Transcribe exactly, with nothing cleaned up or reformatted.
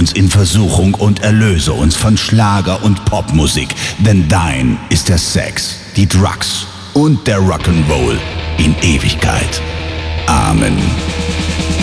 uns in Versuchung und erlöse uns von Schlager und Popmusik, denn dein ist der Sex, die Drugs und der Rock'n'Roll in Ewigkeit. Amen.